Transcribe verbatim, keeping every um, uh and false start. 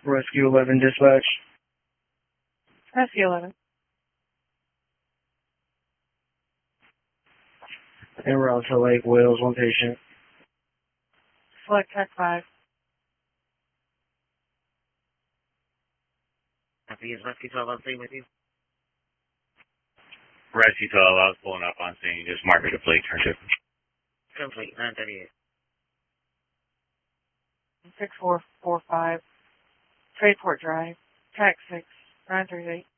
Rescue eleven dispatch. Rescue eleven. En route to Lake Wales, one patient. Select Tech five. Copy, is Rescue twelve on scene with you? Rescue twelve, I was pulling up on scene. Just mark it a plate, turn shift. Complete, nine thirty-eight. six four four five. Tradeport Drive. Track six. nine three eight.